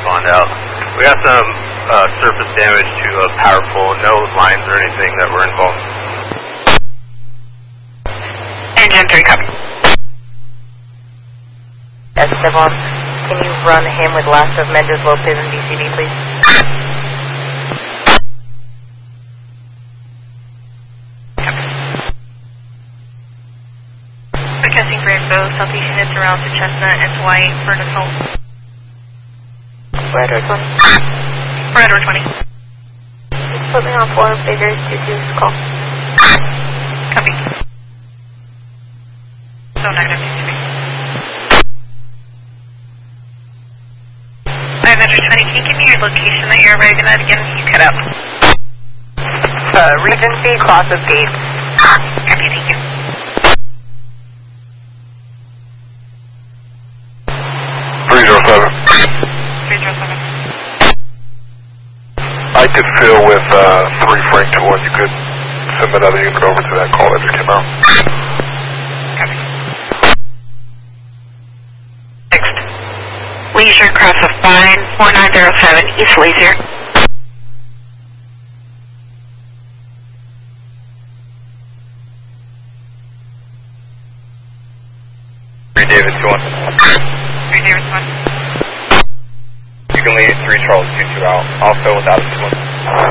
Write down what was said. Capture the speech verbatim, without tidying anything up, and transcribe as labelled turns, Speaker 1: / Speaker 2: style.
Speaker 1: respond out. We got some uh, surface damage to a power pole, no lines or anything that were involved.
Speaker 2: Engine three, copy.
Speaker 3: Esteban, can you run him with last of Mendez Lopez and D C D, please?
Speaker 2: Requesting for info, southeast units around to Chestnut and to White for an assault.
Speaker 3: Corridor twenty.
Speaker 2: Corridor twenty.
Speaker 3: Just put me on four figures to do call.
Speaker 2: Copy. So negative, D C B. five hundred twenty, can you give me your location that you're arriving at again? You cut out.
Speaker 3: Uh, Regency, cross of gate.
Speaker 2: Copy, thank you.
Speaker 4: three zero seven.
Speaker 2: three zero seven.
Speaker 4: I could fill with uh, three Frank two one. You could send another unit over to that call that just came out.
Speaker 2: Copy. Next. Leisure, cross of fine, four nine zero seven, East Leisure.
Speaker 1: three David two one.
Speaker 2: three David one.
Speaker 1: You can leave three Charles two two out, also without a two one.